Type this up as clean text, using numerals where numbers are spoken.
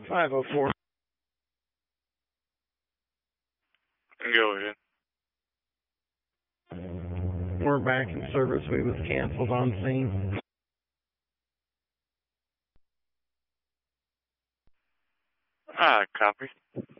504. Go ahead. We're back in service. We was canceled on scene. Copy.